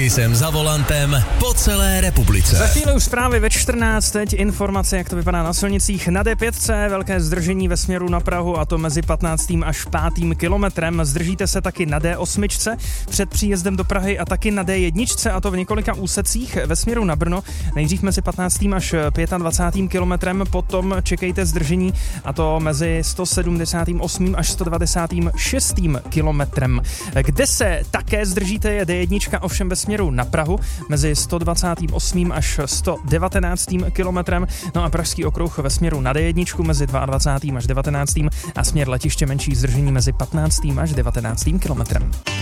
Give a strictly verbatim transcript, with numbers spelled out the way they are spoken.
jsem za volantem po celé republice. Za chvíli už zprávy ve čtrnáct, teď informace, jak to vypadá na silnicích. Na D pět velké zdržení ve směru na Prahu, a to mezi patnáctým až pátým kilometrem. Zdržíte se taky na D osm před příjezdem do Prahy a taky na D jedna, a to v několika úsecích ve směru na Brno. Nejdřív mezi patnáctým až dvacátým pátým kilometrem, potom čekejte zdržení, a to mezi sto sedmdesátým osmým až sto dvacátým šestým kilometrem. Kde se také zdržíte je D jedna, ovšem ve směru na Prahu, mezi sto dvacátým osmým až sto devatenáctým kilometrem, no a pražský okruh ve směru na D jedna mezi dvacátým druhým až devatenáctým a směr letiště menší zdržení mezi patnáctým až devatenáctým kilometrem.